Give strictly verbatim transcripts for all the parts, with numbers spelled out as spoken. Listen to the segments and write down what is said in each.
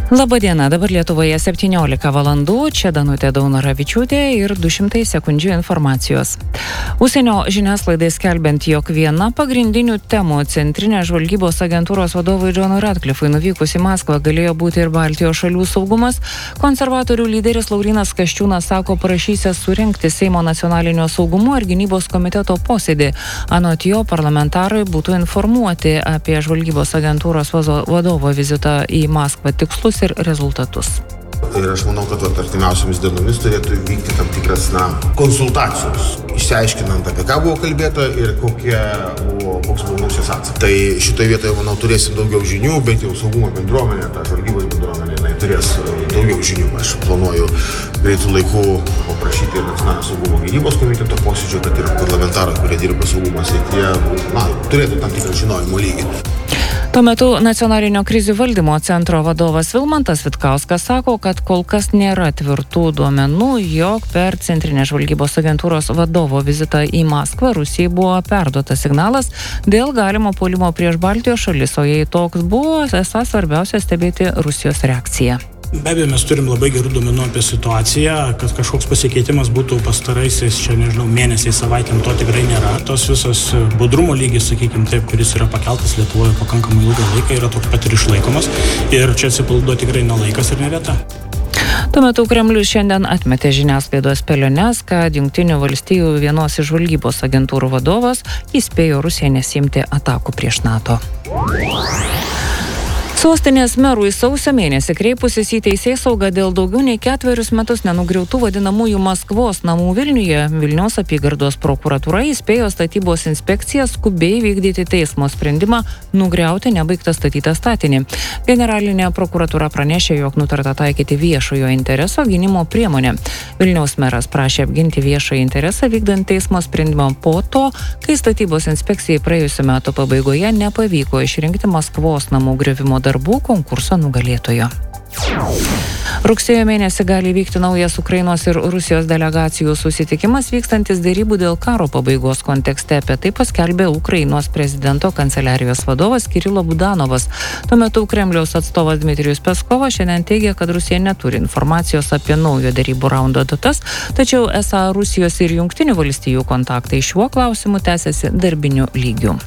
Labadiena, dabar Lietuvoje septyniolika valandų, čia Danutė Daunoravičiūtė ir du šimtai sekundžių informacijos. Užsienio žiniasklaidai skelbiant, jog viena pagrindinių temų Centrinės žvalgybos agentūros vadovui Džonui Ratcliffe'ui nuvykus į Maskvą galėjo būti ir Baltijos šalių saugumas, konservatorių lyderis Laurynas Kasčiūnas sako prašysiąs surengti Seimo nacionalinio saugumo ir gynybos komiteto posėdį. Anot jo, parlamentarai būtų informuoti apie žvalgybos agentūros vadovo vizitą į Maskvą tikslus ir rezultatus. Ir aš manau, kad artimiausiamis dienomis turėtų vykti tam tikras na, konsultacijos, išsiaiškinant, apie ką buvo kalbėta ir kokie buvo, koks buvo Rusijos atsakas. Tai šitoje vietoje, manau, turėsim daugiau žinių, bent jau saugumo bendruomenė, ta žvalgybos bendruomenė, jinai turės daugiau žinių. Aš planuoju greitų laikų paprašyti ir nacionalinio saugumo gynybos komiteto posėdžio, kad ir parlamentarai, kurie dirba saugumo srityje, na, turėtų tam tikrą žinojimo lygį. Tuo metu Nacionalinio krizių valdymo centro vadovas Vilmantas Vitkauskas sako, kad kol kas nėra tvirtų duomenų, jog per Centrinės žvalgybos agentūros vadovo vizitą į Maskvą Rusijai buvo perduotas signalas dėl galimo puolimo prieš Baltijos šalis, o jei toks buvo, esą svarbiausia stebėti Rusijos reakciją. Be abejo, mes turim labai gerų duomenų apie situaciją, kad kažkoks pasikeitimas būtų pastaraisiais, čia nežinau, mėnesiais, savaitėm, to tikrai nėra. Tos visos budrumo lygis, sakykime taip, kuris yra pakeltas Lietuvoje pakankamai ilgą laiką, yra toks pat ir išlaikomas. Ir čia atsipalaiduo tikrai ne laikas ir ne vieta. Tuo metu Kremlius šiandien atmetė žiniasklaidos spėliones, kad Jungtinių valstijų vienos iš žvalgybos agentūrų vadovas įspėjo Rusiją nesiimti atakų prieš NATO. Sostinės merui sausio mėnesį kreipusis į teisėsaugą dėl daugiau nei ketverius metus nenugriautų vadinamųjų Maskvos namų Vilniuje, Vilniaus apygardos prokuratūra įspėjo statybos inspekciją skubiai vykdyti teismo sprendimą nugriauti nebaigtą statytą statinį. Generalinė prokuratūra pranešė, jog nutarta taikyti viešojo intereso gynimo priemonę. Vilniaus meras prašė apginti viešąjį interesą vykdant teismo sprendimą po to, kai statybos inspekcijai praėjusiu metu pabaigoje nepavyko išrinkti Maskvos namų griovimo darbų konkurso nugalėtojo. Rugsėjo mėnesį gali vykti naujas Ukrainos ir Rusijos delegacijų susitikimas vykstantis derybų dėl karo pabaigos kontekste. Apie tai paskelbė Ukrainos prezidento kanceliarijos vadovas Kirilo Budanovas. Tuo metu Kremliaus atstovas Dmitrijus Peskovas šiandien teigia, kad Rusija neturi informacijos apie naujo derybų raundo datas, tačiau esą Rusijos ir Jungtinių valstijų kontaktai šiuo klausimu tęsiasi darbiniu lygiu.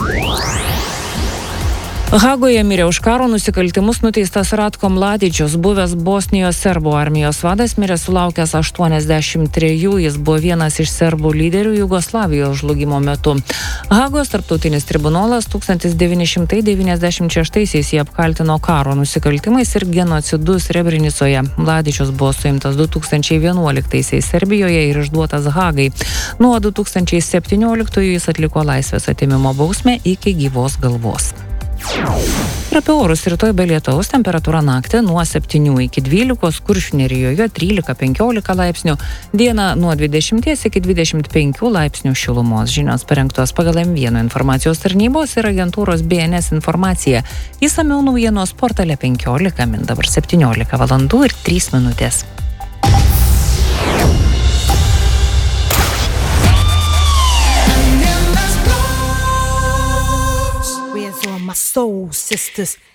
Hagoje mirė už karo nusikaltimus nuteistas Ratko Mladičius, buvęs Bosnijos serbų armijos vadas, mirė sulaukęs aštuoniasdešimt trejų, jis buvo vienas iš serbų lyderių Jugoslavijos žlugimo metu. Hagos tarptautinis tribunolas tūkstantis devyni šimtai devyniasdešimt šeštaisiais jį apkaltino karo nusikaltimais ir genocidu Srebrenicoje. Mladičius buvo suimtas du tūkstančiai vienuoliktaisiais Serbijoje ir išduotas Hagai. Nuo du tūkstančiai septynioliktųjų jis atliko laisvės atėmimo bausmę iki gyvos galvos. Ir apie orus rytoj be lietaus, temperatūra naktį nuo septynių iki dvylikos, Kuršių nerijoje trylika penkiolika laipsnių, dieną nuo dvidešimties iki dvidešimt penkių laipsnių šilumos. Žinios parengtos pagal M vienas informacijos tarnybos ir agentūros B N S informacija. Išsamiau naujienos portale penkiolika min, dabar septyniolika valandų ir trys minutės. My soul sisters